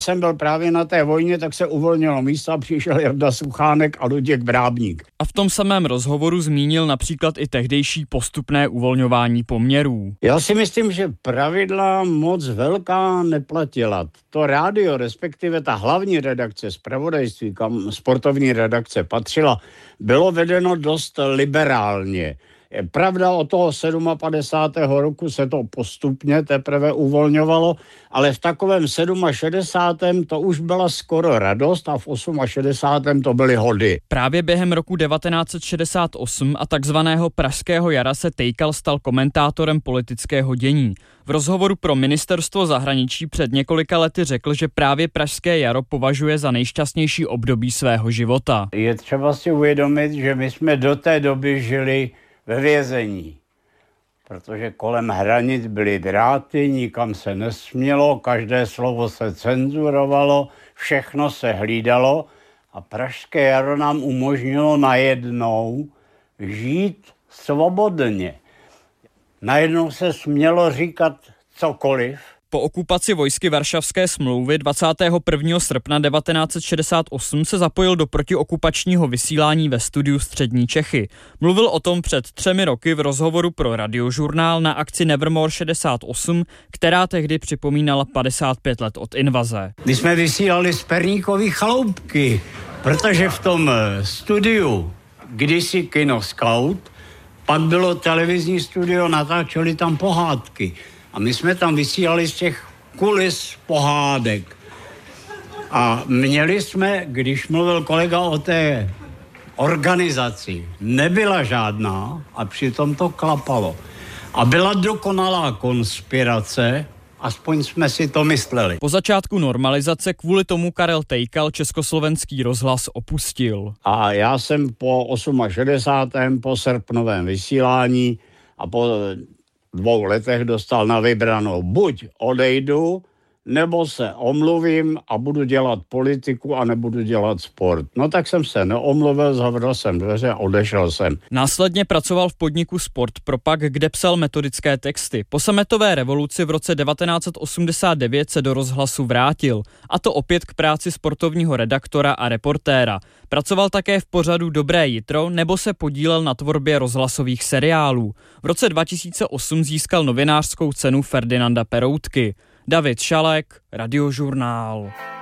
Jsem byl právě na té vojně, tak se uvolnilo místo a přišel Jarda Suchánek a Luděk Vrábník. A v tom samém rozhovoru zmínil například i tehdejší postupné uvolňování poměrů. Já si myslím, že pravidla moc velká neplatila. To rádio, respektive ta hlavní redakce zpravodajství, kam sportovní redakce patřila, bylo vedeno dost liberálně. Je pravda, od toho 57. roku se to postupně teprve uvolňovalo, ale v takovém 67. to už byla skoro radost a v 68. to byly hody. Právě během roku 1968 a takzvaného Pražského jara se Tejkal stal komentátorem politického dění. V rozhovoru pro Ministerstvo zahraničí před několika lety řekl, že právě Pražské jaro považuje za nejšťastnější období svého života. Je třeba si uvědomit, že my jsme do té doby žili ve vězení, protože kolem hranic byly dráty, nikam se nesmělo, každé slovo se cenzurovalo, všechno se hlídalo a Pražské jaro nám umožnilo najednou žít svobodně. Najednou se smělo říkat cokoliv. Po okupaci vojsky Varšavské smlouvy 21. srpna 1968 se zapojil do protiokupačního vysílání ve studiu Střední Čechy. Mluvil o tom před 3 roky v rozhovoru pro Radiožurnál na akci Nevermore 68, která tehdy připomínala 55 let od invaze. My jsme vysílali z Perníkovy chaloupky, protože v tom studiu kdysi Kino Scout, pak bylo televizní studio, natáčeli tam pohádky. A my jsme tam vysílali z těch kulis pohádek. A měli jsme, když mluvil kolega o té organizaci, nebyla žádná a přitom to klapalo. A byla dokonalá konspirace, aspoň jsme si to mysleli. Po začátku normalizace kvůli tomu Karel Tejkal Československý rozhlas opustil. A já jsem po 68. po srpnovém vysílání a po 2 letech dostal na vybranou. Buď odejdu, nebo se omluvím a budu dělat politiku a nebudu dělat sport. No tak jsem se neomluvil, zavřel jsem dveře a odešel jsem. Následně pracoval v podniku Sport Propag, kde psal metodické texty. Po sametové revoluci v roce 1989 se do rozhlasu vrátil, a to opět k práci sportovního redaktora a reportéra. Pracoval také v pořadu Dobré jitro nebo se podílel na tvorbě rozhlasových seriálů. V roce 2008 získal novinářskou cenu Ferdinanda Peroutky. David Šalek, Radiožurnál.